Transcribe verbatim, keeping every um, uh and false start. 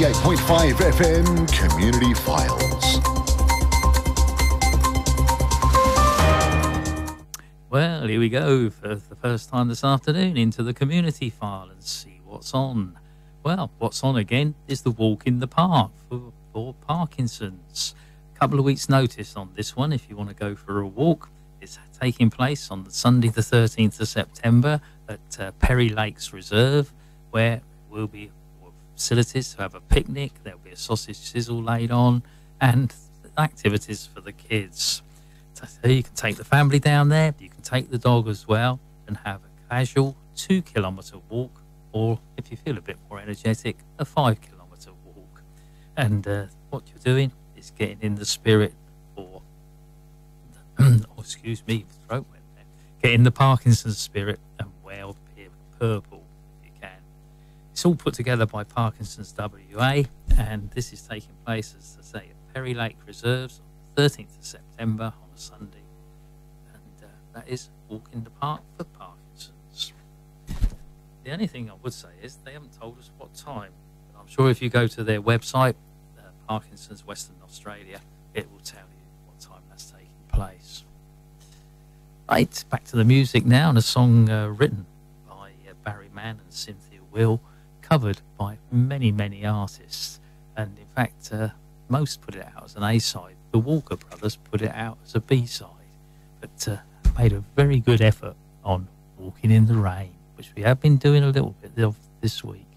ninety-eight point five F M Community Files. Well, here we go for the first time this afternoon into the Community File and see what's on. Well, what's on again is the walk in the park for, for Parkinson's. A couple of weeks' notice on this one if you want to go for a walk. It's taking place on the Sunday the thirteenth of September at uh, Perry Lakes Reserve, where there will be facilities to have a picnic, there'll be a sausage sizzle laid on, and activities for the kids. So you can take the family down there, you can take the dog as well, and have a casual two kilometre walk, or if you feel a bit more energetic, a five kilometre walk. And uh, what you're doing is getting in the spirit for, oh, excuse me, throat went there, get in the Parkinson's spirit and wear purple if you can. It's all put together by Parkinson's W A, and this is taking place, as I say, at Perry Lake Reserves on the thirteenth of September on a Sunday. And uh, that is Walk in the Park for Parkinson's. The only thing I would say is they haven't told us what time, but I'm sure if you go to their website, uh, Parkinson's Western Australia, it will tell you what time that's taking place. Right, back to the music now, and a song uh, written by uh, Barry Mann and Cynthia Will, covered by many, many artists. And in fact, uh, most put it out as an A-side. The Walker Brothers put it out as a B-side, but uh, made a very good effort on Walking in the Rain, which we have been doing a little bit of this week.